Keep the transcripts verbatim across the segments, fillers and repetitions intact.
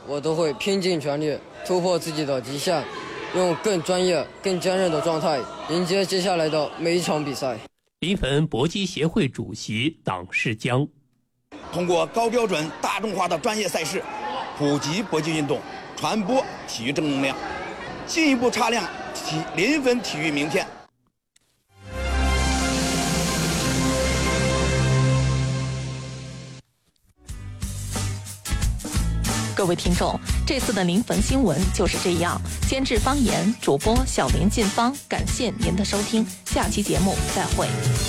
我都会拼尽全力突破自己的极限，用更专业、更坚韧的状态迎接接下来的每一场比赛。 临汾搏击协会主席党世江， 通过高标准大众化的专业赛事，普及搏击运动，传播体育正能量，进一步擦亮体临汾体育名片。 各位听众，这次的临汾新闻就是这样。监制方言，主播小林进芳，感谢您的收听，下期节目再会。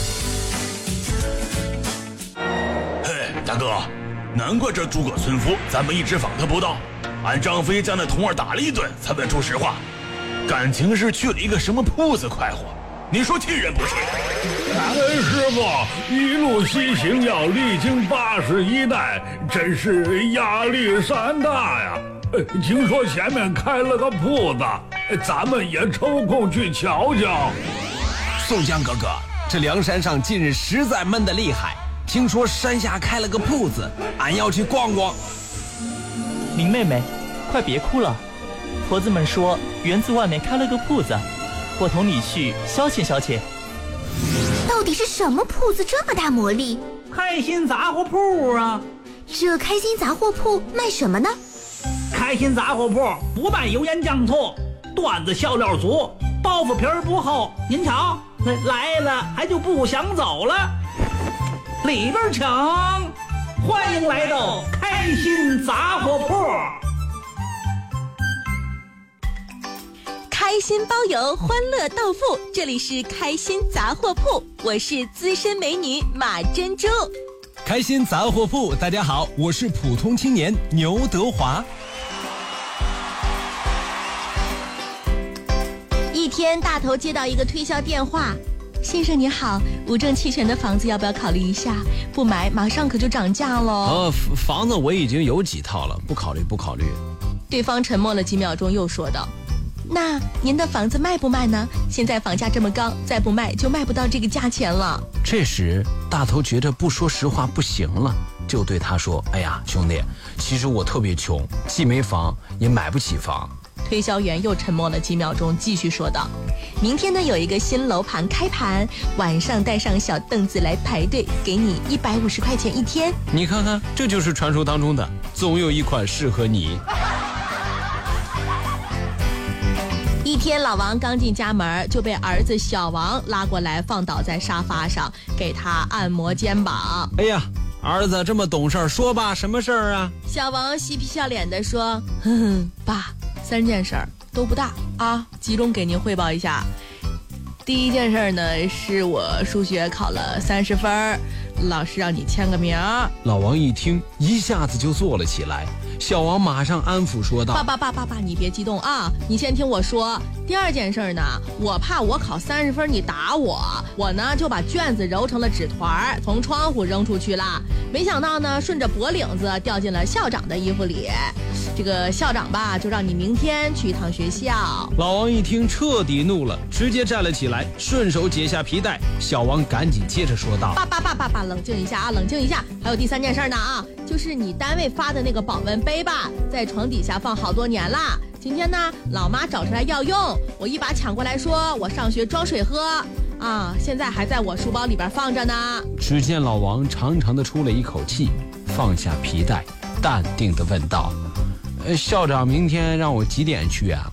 嘿，大哥，难怪这诸葛村夫咱们一直访他不到，俺张飞将那童儿打了一顿，才问出实话，感情是去了一个什么铺子快活，你说气人不气？ 感恩师傅一路西行，要历经八十一代，真是压力山大呀！听说前面开了个铺子，咱们也抽空去瞧瞧。 宋江哥哥，这梁山上近日实在闷得厉害，听说山下开了个铺子，俺要去逛逛。 明妹妹，快别哭了，婆子们说园子外面开了个铺子，我同你去消遣消遣。 到底是什么铺子这么大魔力？ 开心杂货铺啊！ 这开心杂货铺卖什么呢？ 开心杂货铺不卖油盐酱醋，段子笑料足，包袱皮儿不厚。您瞧，来了还就不想走了。里边请，欢迎来到开心杂货铺。 开心包邮，欢乐到付，这里是开心杂货铺，我是资深美女马珍珠。 开心杂货铺，大家好，我是普通青年牛德华。 一天，大头接到一个推销电话，先生你好，五证齐全的房子要不要考虑一下？不买马上可就涨价了。 呃，房子我已经有几套了，不考虑不考虑。 对方沉默了几秒钟，又说道，那您的房子卖不卖呢？现在房价这么高，再不卖就卖不到这个价钱了。 这时大头觉得不说实话不行了，就对他说，哎呀兄弟，其实我特别穷，既没房也买不起房。 推销员又沉默了几秒钟，继续说道，明天呢有一个新楼盘开盘，晚上带上小凳子来排队，给你一百五十块钱一天。 你看看，这就是传说当中的总有一款适合你。 一天，老王刚进家门，就被儿子小王拉过来，放倒在沙发上，给他按摩肩膀。 哎呀，儿子这么懂事，说吧，什么事儿啊？ 小王嬉皮笑脸地说，哼哼，爸，三件事儿都不大啊，集中给您汇报一下。第一件事呢，是我数学考了三十分，老师让你签个名。 老王一听，一下子就坐了起来。小王马上安抚说道， 爸爸爸爸爸，你别激动啊，你先听我说。第二件事呢，我怕我考三十分你打我，我呢就把卷子揉成了纸团，从窗户扔出去了，没想到呢顺着脖领子掉进了校长的衣服里。这个校长吧，就让你明天去一趟学校。 老王一听彻底怒了，直接站了起来，顺手解下皮带。小王赶紧接着说道， 爸爸爸爸爸，冷静一下啊，冷静一下。还有第三件事呢啊，就是你单位发的那个保温杯吧，在床底下放好多年了，今天呢老妈找出来要用，我一把抢过来说我上学装水喝啊，现在还在我书包里边放着呢。 只见老王长长的出了一口气，放下皮带，淡定的问道，呃，校长明天让我几点去啊？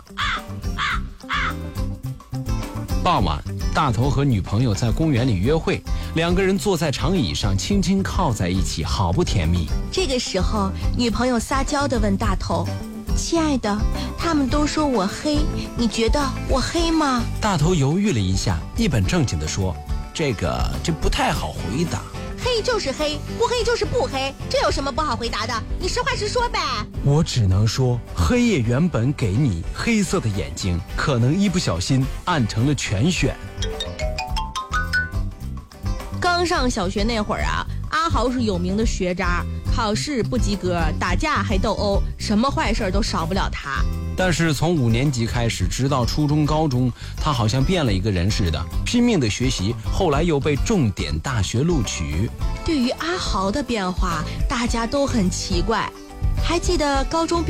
傍晚，大头和女朋友在公园里约会，两个人坐在长椅上轻轻靠在一起，好不甜蜜。 这个时候，女朋友撒娇地问大头，亲爱的，他们都说我黑，你觉得我黑吗？ 大头犹豫了一下，一本正经地说，这个这不太好回答。 黑就是黑，不黑就是不黑，这有什么不好回答的？你实话实说呗。 我只能说，黑夜原本给你黑色的眼睛，可能一不小心按成了全选。 刚上小学那会儿啊，阿豪是有名的学渣，考试不及格，打架还斗殴，什么坏事都少不了他。 但是从五年级开始，直到初中、高中，他好像变了一个人似的，拼命的学习，后来又被重点大学录取。 对于阿豪的变化，大家都很奇怪。还记得高中毕